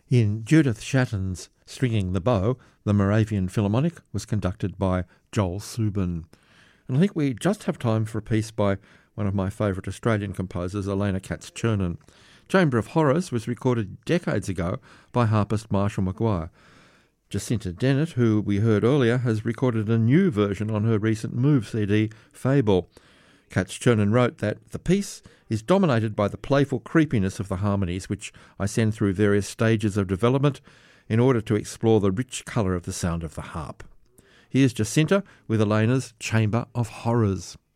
In Judith Shatton's Stringing the Bow, the Moravian Philharmonic was conducted by Joel Subin. And I think we just have time for a piece by one of my favourite Australian composers, Elena Katz-Chernin. Chamber of Horrors was recorded decades ago by harpist Marshall McGuire. Jacinta Dennett, who we heard earlier, has recorded a new version on her recent Move CD, Fable. Katz-Chernin wrote that the piece is dominated by the playful creepiness of the harmonies, which I send through various stages of development in order to explore the rich colour of the sound of the harp. Here's Jacinta with Elena's Chamber of Horrors.